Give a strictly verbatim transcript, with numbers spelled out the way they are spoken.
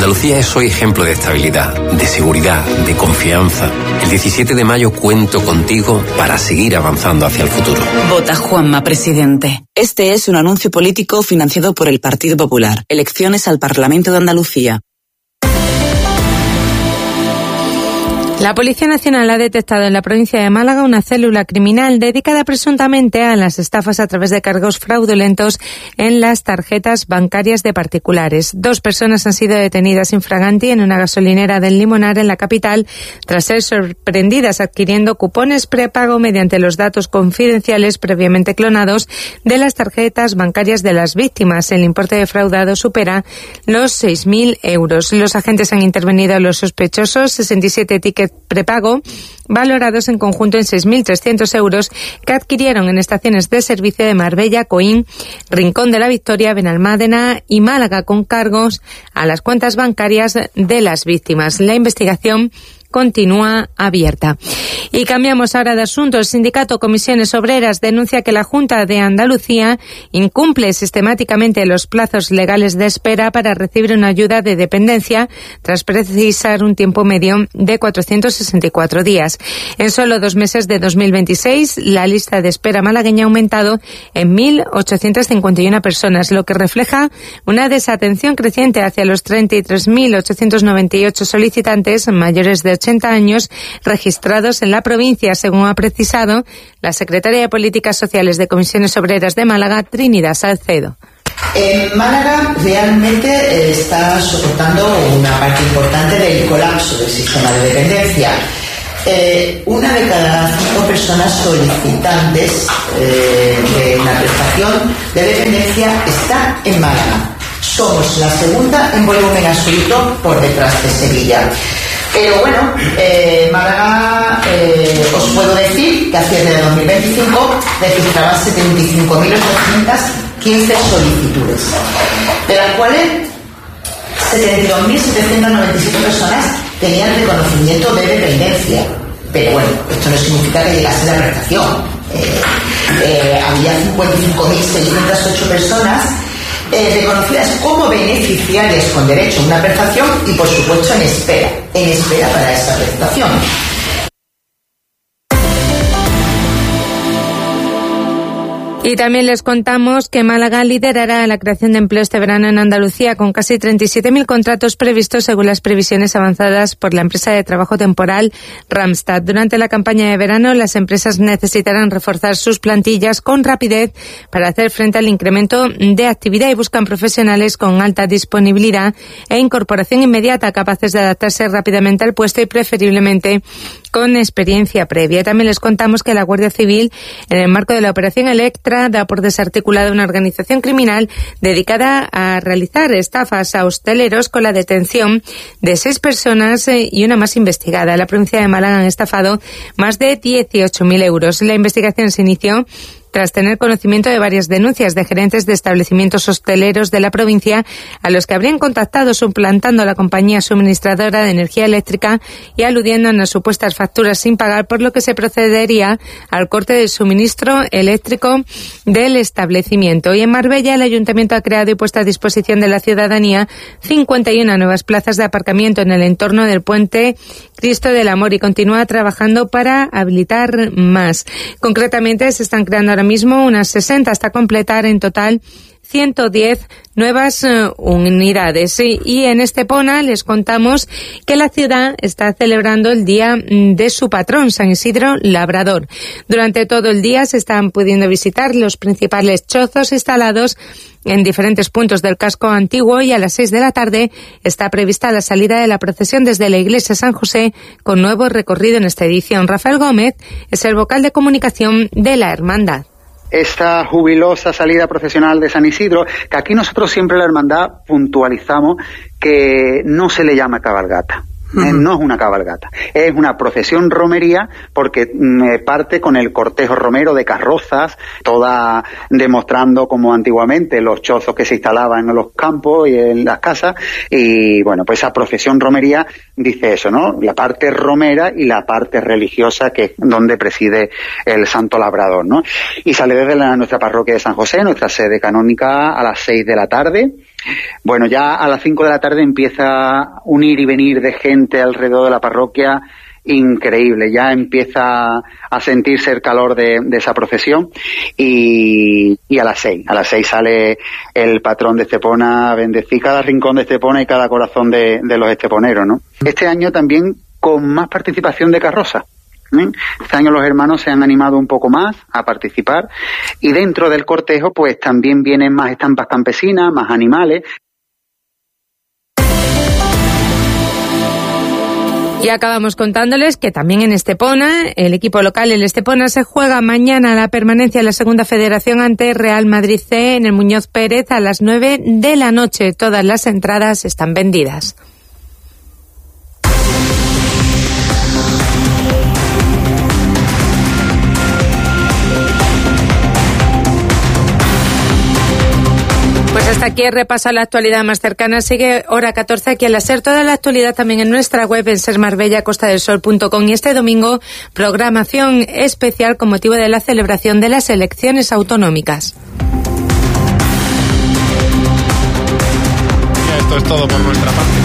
Andalucía es hoy ejemplo de estabilidad, de seguridad, de confianza. El diecisiete de mayo cuento contigo para seguir avanzando hacia el futuro. Vota Juanma, presidente. Este es un anuncio político financiado por el Partido Popular. Elecciones al Parlamento de Andalucía. La Policía Nacional ha detectado en la provincia de Málaga una célula criminal dedicada presuntamente a las estafas a través de cargos fraudulentos en las tarjetas bancarias de particulares. Dos personas han sido detenidas infraganti en una gasolinera del Limonar, en la capital, tras ser sorprendidas adquiriendo cupones prepago mediante los datos confidenciales previamente clonados de las tarjetas bancarias de las víctimas. El importe defraudado supera los seis mil euros. Los agentes han intervenido a los sospechosos, sesenta y siete tickets prepago, valorados en conjunto en seis mil trescientos euros, que adquirieron en estaciones de servicio de Marbella, Coín, Rincón de la Victoria, Benalmádena y Málaga, con cargos a las cuentas bancarias de las víctimas. La investigación continúa abierta. Y cambiamos ahora de asunto. El sindicato Comisiones Obreras denuncia que la Junta de Andalucía incumple sistemáticamente los plazos legales de espera para recibir una ayuda de dependencia tras precisar un tiempo medio de cuatrocientos sesenta y cuatro días. En solo dos meses de dos mil veintiséis, la lista de espera malagueña ha aumentado en mil ochocientas cincuenta y una personas, lo que refleja una desatención creciente hacia los treinta y tres mil ochocientos noventa y ocho solicitantes mayores de ochenta años registrados en la provincia, según ha precisado la secretaria de Políticas Sociales de Comisiones Obreras de Málaga, Trinidad Salcedo. En Málaga realmente está soportando una parte importante del colapso del sistema de dependencia. Eh, una de cada cinco personas solicitantes eh, de una prestación de dependencia está en Málaga. Somos la segunda en volumen absoluto por detrás de Sevilla. Pero bueno, eh, Málaga, eh, os puedo decir que a cierre de dos mil veinticinco registraba setenta y cinco mil ochocientas quince solicitudes, de las cuales setenta y dos mil setecientas noventa y siete personas tenían reconocimiento de dependencia. Pero bueno, esto no significa que llegase la prestación. Eh, eh, había cincuenta y cinco mil seiscientas ocho personas Eh, reconocidas como beneficiarias con derecho a una prestación y, por supuesto, en espera, en espera para esa prestación. Y también les contamos que Málaga liderará la creación de empleo este verano en Andalucía, con casi treinta y siete mil contratos previstos según las previsiones avanzadas por la empresa de trabajo temporal Randstad. Durante la campaña de verano, las empresas necesitarán reforzar sus plantillas con rapidez para hacer frente al incremento de actividad y buscan profesionales con alta disponibilidad e incorporación inmediata, capaces de adaptarse rápidamente al puesto y preferiblemente con experiencia previa. También les contamos que la Guardia Civil, en el marco de la Operación Electra, da por desarticulada una organización criminal dedicada a realizar estafas a hosteleros, con la detención de seis personas y una más investigada. La provincia de Málaga han estafado más de dieciocho mil euros. La investigación se inició tras tener conocimiento de varias denuncias de gerentes de establecimientos hosteleros de la provincia a los que habrían contactado suplantando a la compañía suministradora de energía eléctrica y aludiendo a unas supuestas facturas sin pagar, por lo que se procedería al corte del suministro eléctrico del establecimiento. Y en Marbella, el Ayuntamiento ha creado y puesto a disposición de la ciudadanía cincuenta y una nuevas plazas de aparcamiento en el entorno del puente Cristo del Amor y continúa trabajando para habilitar más. Concretamente, se están creando ahora mismo unas sesenta hasta completar en total ciento diez nuevas uh, unidades. Y, y en Estepona les contamos que la ciudad está celebrando el día de su patrón, San Isidro Labrador. Durante todo el día se están pudiendo visitar los principales chozos instalados en diferentes puntos del casco antiguo y a las seis de la tarde está prevista la salida de la procesión desde la iglesia San José con nuevo recorrido en esta edición. Rafael Gómez es el vocal de comunicación de la hermandad. Esta jubilosa salida procesional de San Isidro, que aquí nosotros siempre la hermandad puntualizamos que no se le llama cabalgata. Eh, no es una cabalgata, es una procesión romería porque mm, parte con el cortejo romero de carrozas, toda demostrando como antiguamente los chozos que se instalaban en los campos y en las casas, y bueno, pues esa procesión romería dice eso, ¿no? La parte romera y la parte religiosa, que es donde preside el Santo Labrador, ¿no? Y sale desde la, nuestra parroquia de San José, nuestra sede canónica, a las seis de la tarde. Bueno, ya a las cinco de la tarde empieza un ir y venir de gente alrededor de la parroquia increíble, ya empieza a sentirse el calor de, de esa procesión y, y a las seis, a las seis sale el patrón de Estepona a bendecir cada rincón de Estepona y cada corazón de, de los esteponeros, ¿no? Este año también con más participación de carroza. ¿eh? Este año los hermanos se han animado un poco más a participar y dentro del cortejo pues también vienen más estampas campesinas, más animales. Y acabamos contándoles que también en Estepona, el equipo local, el Estepona, se juega mañana la permanencia en la Segunda Federación ante Real Madrid C en el Muñoz Pérez a las nueve de la noche. Todas las entradas están vendidas. Pues hasta aquí repasa la actualidad más cercana. Sigue hora catorce aquí en la SER. Toda la actualidad también en nuestra web en ser marbella costa del sol punto com. Y este domingo, programación especial con motivo de la celebración de las elecciones autonómicas. Esto es todo por nuestra parte.